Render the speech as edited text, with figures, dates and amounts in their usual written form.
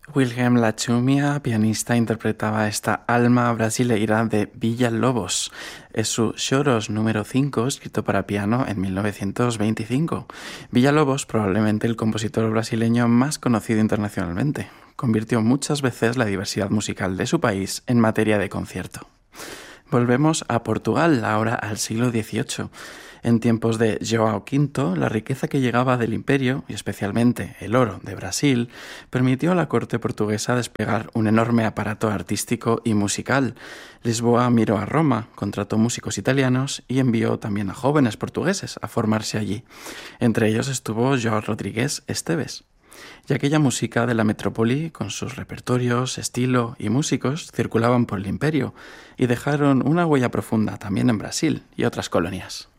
Wilhelm Lachumia, pianista, interpretaba esta alma brasileira de Villa-Lobos. Es su Choros número 5, escrito para piano en 1925. Villa-Lobos, probablemente el compositor brasileño más conocido internacionalmente, convirtió muchas veces la diversidad musical de su país en materia de concierto. Volvemos a Portugal, ahora al siglo XVIII. En tiempos de João V, la riqueza que llegaba del imperio, y especialmente el oro de Brasil, permitió a la corte portuguesa desplegar un enorme aparato artístico y musical. Lisboa miró a Roma, contrató músicos italianos y envió también a jóvenes portugueses a formarse allí. Entre ellos estuvo João Rodrigues Esteves. Y aquella música de la metrópoli, con sus repertorios, estilo y músicos, circulaban por el imperio y dejaron una huella profunda también en Brasil y otras colonias.